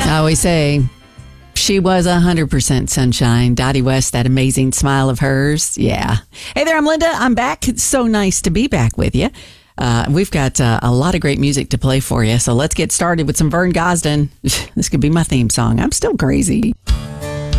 I always say she was 100% sunshine. Dottie West, that amazing smile of hers. Yeah. Hey there, I'm Linda. I'm back. It's so nice to be back with you. We've got a lot of great music to play for you. So let's get started with some Vern Gosdin. This could be my theme song. I'm still crazy.